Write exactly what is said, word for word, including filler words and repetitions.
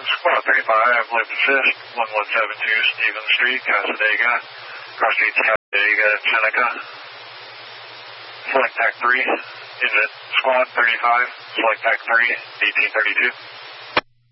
Squad thirty-five, lift assist, one one seven two Stevens Street, Casadega. Cross streets, Casadega, Seneca. Select T A C three, is it Squad thirty-five, Select T A C three, eighteen thirty-two.